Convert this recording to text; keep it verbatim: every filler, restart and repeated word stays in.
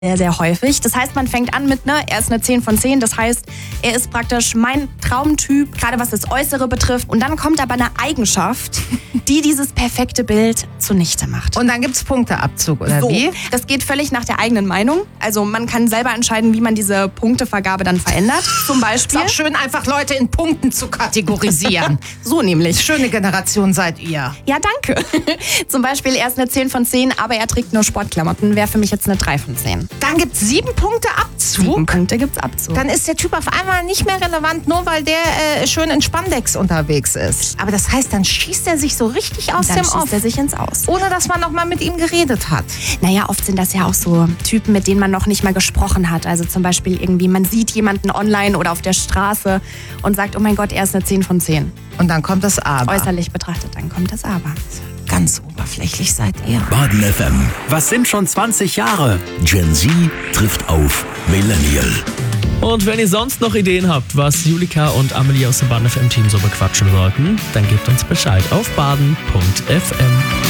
Sehr, sehr häufig. Das heißt, man fängt an mit, ne, er ist eine zehn von zehn. Das heißt, er ist praktisch mein Traumtyp, gerade was das Äußere betrifft. Und dann kommt aber eine Eigenschaft, die dieses perfekte Bild zunichte macht. Und dann gibt's Punkteabzug, oder so, wie? Das geht völlig nach der eigenen Meinung. Also man kann selber entscheiden, wie man diese Punktevergabe dann verändert. Zum Beispiel. Ist auch schön, einfach Leute in Punkten zu kategorisieren. So nämlich. Schöne Generation seid ihr. Ja, danke. Zum Beispiel, er ist eine zehn von zehn, aber er trägt nur Sportklamotten. Wäre für mich jetzt eine drei von zehn. Dann gibt's sieben Punkte Abzug. Sieben Punkte gibt's Abzug. Dann ist der Typ auf einmal nicht mehr relevant, nur weil der äh, schön in Spandex unterwegs ist. Aber das heißt, dann schießt er sich so richtig aus dann dem schießt Off. er sich ins Aus. Ohne dass man noch mal mit ihm geredet hat. Naja, oft sind das ja auch so Typen, mit denen man noch nicht mal gesprochen hat. Also zum Beispiel irgendwie, man sieht jemanden online oder auf der Straße und sagt, oh mein Gott, er ist eine zehn von zehn. Und dann kommt das Aber. Äußerlich betrachtet, dann kommt das Aber. Ganz oberflächlich seid ihr. Baden F M. Was sind schon zwanzig Jahre? Gen Z trifft auf Millennial. Und wenn ihr sonst noch Ideen habt, was Julika und Amelie aus dem Baden F M Team so bequatschen sollten, dann gebt uns Bescheid auf baden punkt f m.